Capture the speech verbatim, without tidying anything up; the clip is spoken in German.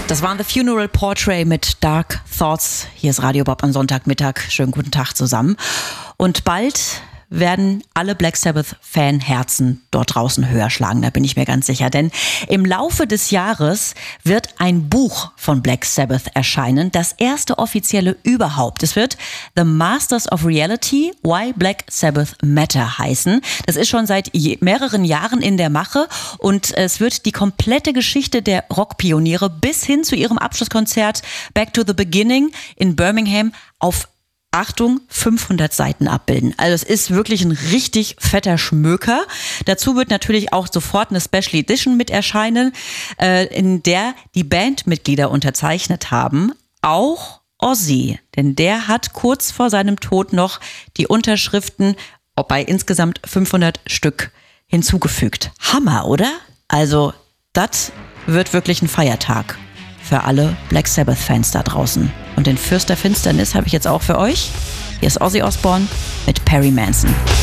Das war The Funeral Portrait mit Dark Thoughts. Hier ist Radio Bob am Sonntagmittag. Schönen guten Tag zusammen. Und bald werden alle Black Sabbath-Fanherzen dort draußen höher schlagen, da bin ich mir ganz sicher. Denn im Laufe des Jahres wird ein Buch von Black Sabbath erscheinen, das erste offizielle überhaupt. Es wird The Masters of Reality, Why Black Sabbath Matter heißen. Das ist schon seit mehreren Jahren in der Mache und es wird die komplette Geschichte der Rockpioniere bis hin zu ihrem Abschlusskonzert Back to the Beginning in Birmingham auf Achtung, fünfhundert Seiten abbilden. Also es ist wirklich ein richtig fetter Schmöker. Dazu wird natürlich auch sofort eine Special Edition mit erscheinen, äh, in der die Bandmitglieder unterzeichnet haben. Auch Ozzy, denn der hat kurz vor seinem Tod noch die Unterschriften bei insgesamt fünfhundert Stück hinzugefügt. Hammer, oder? Also das wird wirklich ein Feiertag für alle Black Sabbath-Fans da draußen. Und den Fürst der Finsternis habe ich jetzt auch für euch. Hier ist Ozzy Osbourne mit Perry Manson.